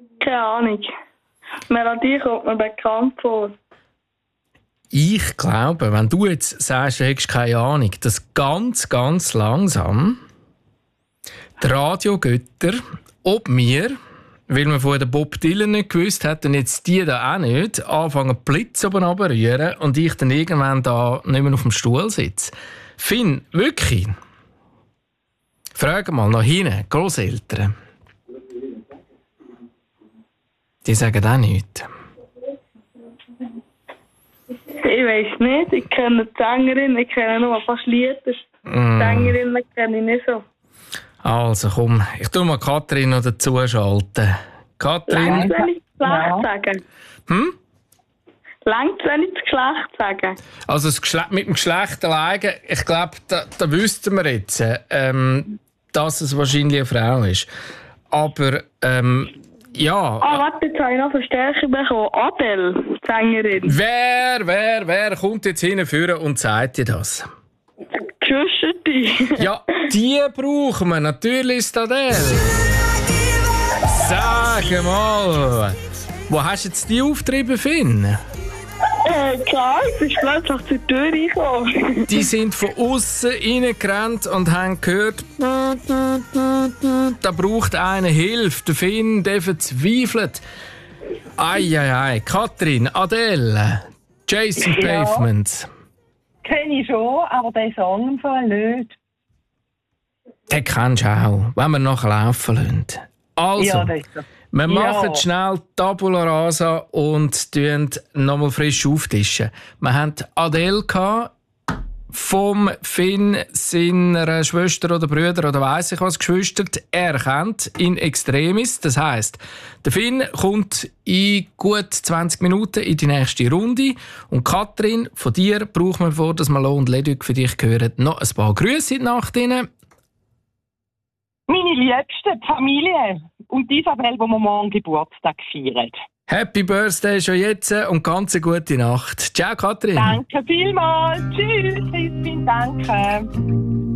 Keine Ahnung. Melodie kommt mir bekannt vor. Ich glaube, wenn du jetzt sagst, du hättest keine Ahnung, dass ganz, ganz langsam die Radiogötter, ob wir, weil wir vorher den Bob Dylan nicht gewusst hätten, jetzt die da auch nicht, anfangen Blitz oben runterrühren und ich dann irgendwann da nicht mehr auf dem Stuhl sitze. Finn, wirklich? Frag mal nach hinten, Grosseltern. Die sagen auch nichts. Ich weiss nicht, ich kenne die Sängerin, ich kenne nur fast Lieder. Die Sängerinnen kenne ich nicht so. Also komm, ich tue mal Katrin noch dazu schalten. Katrin? Längt, wenn ich das Geschlecht sagen? Längt, wenn ich das Geschlecht sagen? Also mit dem Geschlecht alleine, ich glaube, da wüssten wir jetzt, dass es wahrscheinlich eine Frau ist. Aber, ja. Warte, jetzt habe ich noch Verstärkung bekommen. Adele, die Sängerin. Wer kommt jetzt hinführen und sagt dir das? Geschwisterte. Ja, die brauchen wir. Natürlich ist Adele. Sag mal, wo hast du jetzt die aufgetrieben, Finn? Klar, ich bin plötzlich zur Tür reingekommen. Die sind von außen reingerannt und haben gehört, da braucht einer Hilfe. Der Finn, der verzweifelt. Ei. Katrin, Adele, Jason Pavement. Kenne ich schon, aber den Song im Fall nicht. Den kennst du auch, wenn wir nachher laufen lassen. Also, Ja, das ist so. wir machen schnell Tabula Rasa und tun nochmal frisch auftischen. Wir hatten Adele vom Finn, seiner Schwester oder Brüder oder weiss ich was, Geschwister, er kennt in extremis. Das heisst, der Finn kommt in gut 20 Minuten in die nächste Runde und Katrin, von dir braucht man, bevor das Malo und Leduc für dich gehören, noch ein paar Grüße in die Nacht rein. Meine Liebste, die Familie und Isabel, die wir morgen Geburtstag feiern. Happy Birthday schon jetzt und ganz eine gute Nacht. Ciao, Katrin. Danke vielmals. Tschüss, Crispin, danke.